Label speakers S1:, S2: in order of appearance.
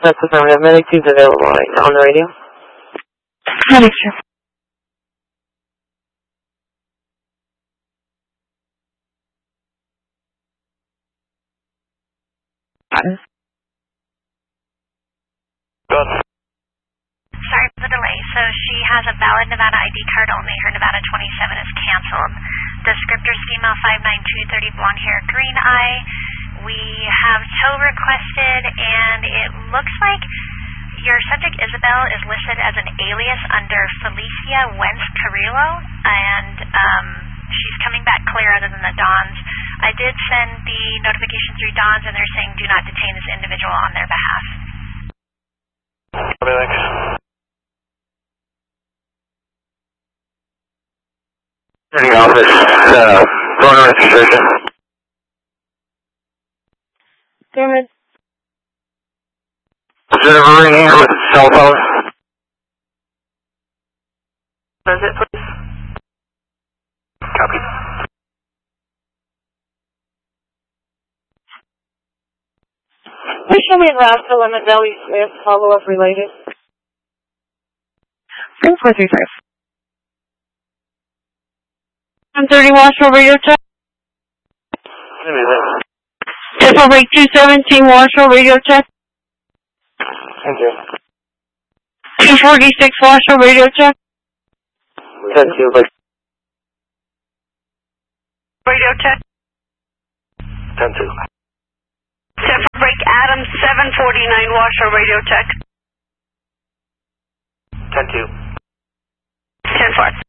S1: That's affirmative. Medic 2's available right now on the radio.
S2: Medic 2.
S3: Sorry for the delay. So she has a valid Nevada ID card only. Her Nevada 27 is canceled. Descriptor's female 5'9", 230, blonde hair, green eye. We have tow requested, and it looks like your subject Isabel is listed as an alias under Felicia Wentz Carrillo, and she's coming back clear other than the Dons. I did send the notification through Dons, and they're saying do not detain this individual on their behalf.
S4: Thanks. City office, phone registration.
S1: Damn it.
S4: Observer ringing with cell phone.
S1: Does it, please?
S4: Copy.
S1: Please show me at Roscoe Lemon Valley Smith, follow-up related.
S2: 435.
S1: 130 Washville radio check.
S4: Wait a minute.
S1: Temple Break 217 Washville radio check.
S4: Thank you.
S1: 246 Washville radio check.
S4: 10-2.
S3: Radio check.
S4: 10-2.
S3: Temple Break Adams 749 Washoe radio check.
S4: 10-2.
S3: 10-4.